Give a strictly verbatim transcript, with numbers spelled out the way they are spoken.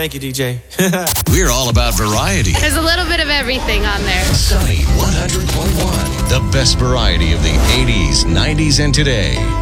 Thank you, D J. We're all about variety. There's a little bit of everything on there. Sunny one hundred point one. The best variety of the eighties, nineties, and today.